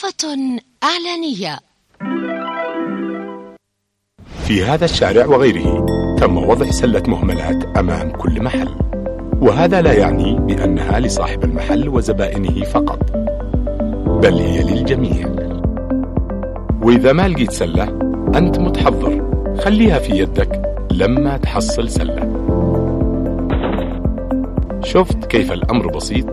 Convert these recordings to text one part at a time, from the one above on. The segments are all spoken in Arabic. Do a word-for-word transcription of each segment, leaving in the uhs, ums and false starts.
وقفة إعلانية. في هذا الشارع وغيره تم وضع سلة مهملات أمام كل محل، وهذا لا يعني بأنها لصاحب المحل وزبائنه فقط، بل هي للجميع. وإذا ما لقيت سلة أنت متحضر، خليها في يدك لما تحصل سلة. شفت كيف الأمر بسيط؟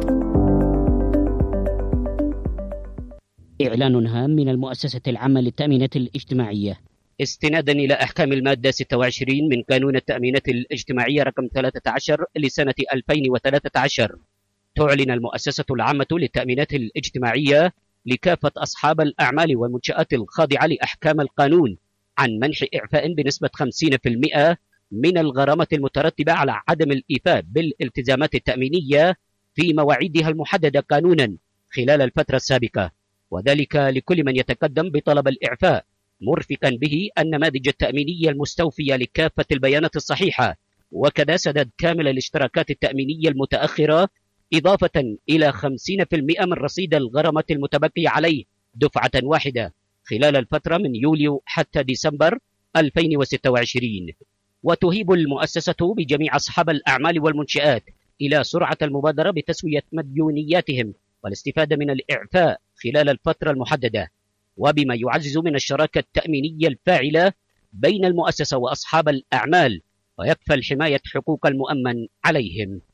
إعلان هام من المؤسسة العامة للتأمينات الاجتماعية استنادا إلى أحكام المادة ستة وعشرين من قانون التأمينات الاجتماعية رقم ثلاثة عشر لسنة ألفين وثلاثة عشر. تعلن المؤسسة العامة للتأمينات الاجتماعية لكافة أصحاب الأعمال والمنشآت الخاضعة لأحكام القانون عن منح إعفاء بنسبة خمسين بالمئة من الغرامة المترتبة على عدم الإيفاء بالالتزامات التأمينية في مواعيدها المحددة قانونا خلال الفترة السابقة، وذلك لكل من يتقدم بطلب الإعفاء، مرفقا به النماذج التأمينية المستوفية لكافة البيانات الصحيحة، وكذا سداد كامل الاشتراكات التأمينية المتأخرة، إضافة إلى خمسين بالمئة من رصيد الغرامة المتبقي عليه دفعة واحدة خلال الفترة من يوليو حتى ديسمبر ألفين وستة وعشرين. وتهيب المؤسسة بجميع أصحاب الأعمال والمنشآت إلى سرعة المبادرة بتسوية مديونياتهم والاستفادة من الإعفاء خلال الفترة المحددة، وبما يعزز من الشراكة التأمينية الفاعلة بين المؤسسة وأصحاب الأعمال ويكفل حماية حقوق المؤمن عليهم.